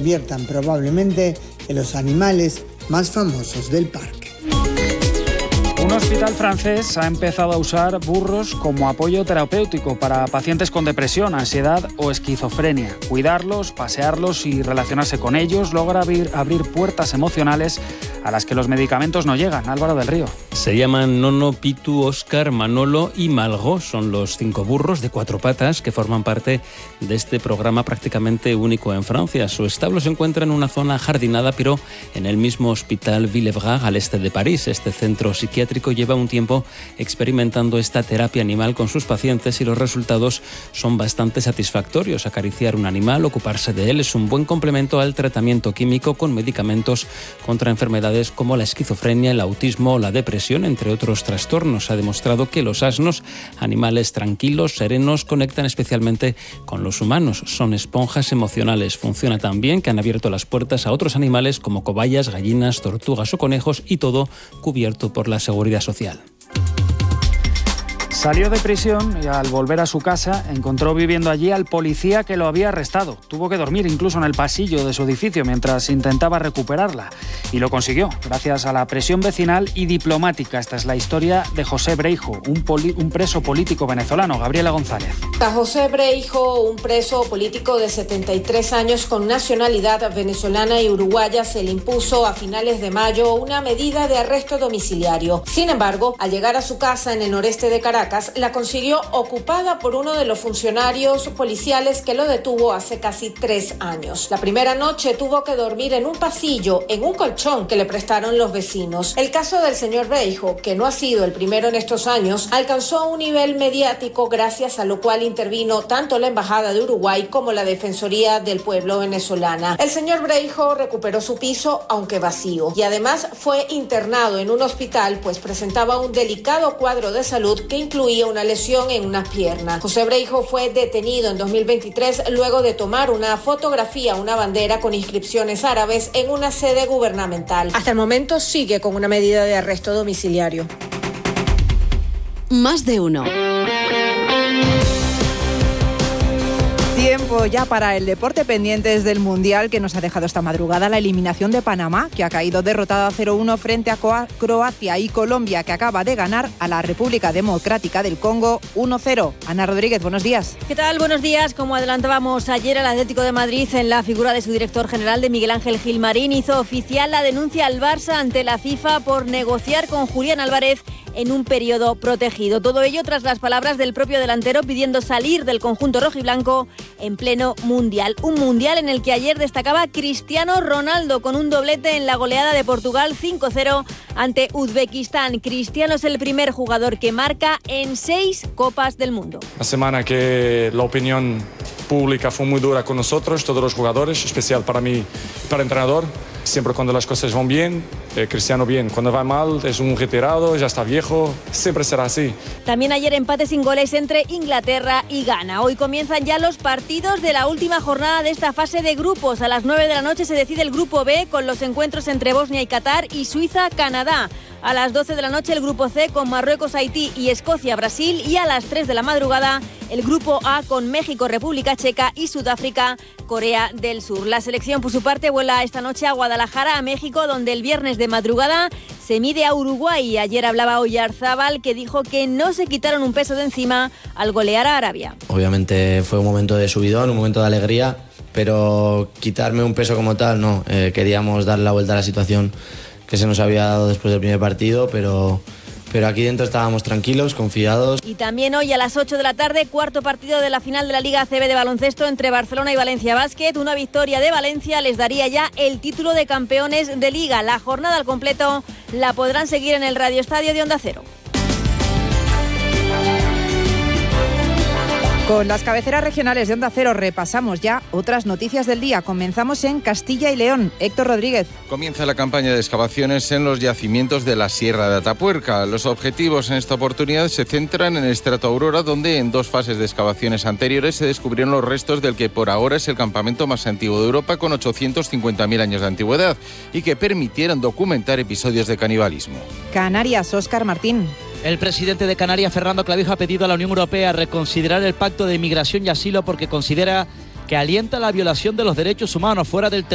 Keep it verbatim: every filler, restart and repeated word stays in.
conviertan probablemente en los animales más famosos del parque. Un hospital francés ha empezado a usar burros como apoyo terapéutico para pacientes con depresión, ansiedad o esquizofrenia. Cuidarlos, pasearlos y relacionarse con ellos logra abrir, abrir puertas emocionales a las que los medicamentos no llegan. Álvaro del Río. Se llaman Nono, Pitu, Óscar, Manolo y Malgo. Son los cinco burros de cuatro patas que forman parte de este programa prácticamente único en Francia. Su establo se encuentra en una zona jardinada, pero en el mismo hospital Villevraz, al este de París. Este centro psiquiátrico lleva un tiempo experimentando esta terapia animal con sus pacientes y los resultados son bastante satisfactorios. Acariciar un animal, ocuparse de él, es un buen complemento al tratamiento químico con medicamentos contra enfermedades como la esquizofrenia, el autismo o la depresión, entre otros trastornos. Ha demostrado que los asnos, animales tranquilos, serenos, conectan especialmente con los humanos. Son esponjas emocionales. Funciona tan bien que han abierto las puertas a otros animales como cobayas, gallinas, tortugas o conejos, y todo cubierto por la seguridad social. Salió de prisión y al volver a su casa encontró viviendo allí al policía que lo había arrestado. Tuvo que dormir incluso en el pasillo de su edificio mientras intentaba recuperarla. Y lo consiguió, gracias a la presión vecinal y diplomática. Esta es la historia de José Breijo, un, poli- un preso político venezolano. Gabriela González. A José Breijo, un preso político de setenta y tres años con nacionalidad venezolana y uruguaya, se le impuso a finales de mayo una medida de arresto domiciliario. Sin embargo, al llegar a su casa en el noreste de Caracas, la consiguió ocupada por uno de los funcionarios policiales que lo detuvo hace casi tres años. La primera noche tuvo que dormir en un pasillo, en un colchón que le prestaron los vecinos. El caso del señor Breijo, que no ha sido el primero en estos años, alcanzó un nivel mediático gracias a lo cual intervino tanto la Embajada de Uruguay como la Defensoría del Pueblo venezolana. El señor Breijo recuperó su piso, aunque vacío, y además fue internado en un hospital, pues presentaba un delicado cuadro de salud que incluía una lesión en una pierna. José Breijo fue detenido en dos mil veintitrés luego de tomar una fotografía, una bandera con inscripciones árabes en una sede gubernamental. Hasta el momento sigue con una medida de arresto domiciliario. Más de uno. Tiempo ya para el deporte, pendientes del Mundial que nos ha dejado esta madrugada la eliminación de Panamá, que ha caído derrotada cero uno frente a Croacia, y Colombia, que acaba de ganar a la República Democrática del Congo uno cero. Ana Rodríguez, buenos días. ¿Qué tal? Buenos días. Como adelantábamos ayer, el Atlético de Madrid, en la figura de su director general, de Miguel Ángel Gilmarín, hizo oficial la denuncia al Barça ante la FIFA por negociar con Julián Álvarez en un periodo protegido. Todo ello tras las palabras del propio delantero pidiendo salir del conjunto rojiblanco en pleno Mundial. Un Mundial en el que ayer destacaba Cristiano Ronaldo con un doblete en la goleada de Portugal cinco cero ante Uzbekistán. Cristiano es el primer jugador que marca en seis Copas del Mundo. La semana que la opinión pública fue muy dura con nosotros, todos los jugadores, especial para mí, para el entrenador. Siempre cuando las cosas van bien, eh, Cristiano bien. Cuando va mal, es un retirado, ya está viejo, siempre será así. También ayer empate sin goles entre Inglaterra y Ghana. Hoy comienzan ya los partidos de la última jornada de esta fase de grupos. A las nueve de la noche se decide el grupo B con los encuentros entre Bosnia y Qatar y Suiza-Canadá. A las doce de la noche el grupo C con Marruecos, Haití y Escocia-Brasil, y a las tres de la madrugada el grupo A con México, República Checa y Sudáfrica, Corea del Sur. La selección, por su parte, vuela esta noche a Guadalajara, a México, donde el viernes de madrugada se mide a Uruguay. Ayer hablaba Oyarzábal, que dijo que no se quitaron un peso de encima al golear a Arabia. Obviamente fue un momento de subidón, un momento de alegría, pero quitarme un peso como tal, no. Eh, queríamos dar la vuelta a la situación que se nos había dado después del primer partido, pero... Pero aquí dentro estábamos tranquilos, confiados. Y también hoy a las ocho de la tarde, cuarto partido de la final de la Liga A C B de baloncesto entre Barcelona y Valencia Basket. Una victoria de Valencia les daría ya el título de campeones de Liga. La jornada al completo la podrán seguir en el Radio Estadio de Onda Cero. Con las cabeceras regionales de Onda Cero repasamos ya otras noticias del día. Comenzamos en Castilla y León. Héctor Rodríguez. Comienza la campaña de excavaciones en los yacimientos de la Sierra de Atapuerca. Los objetivos en esta oportunidad se centran en el estrato Aurora, donde en dos fases de excavaciones anteriores se descubrieron los restos del que por ahora es el campamento más antiguo de Europa, con ochocientos cincuenta mil años de antigüedad, y que permitieron documentar episodios de canibalismo. Canarias, Óscar Martín. El presidente de Canarias, Fernando Clavijo, ha pedido a la Unión Europea reconsiderar el Pacto de Migración y Asilo porque considera que alienta la violación de los derechos humanos fuera del territorio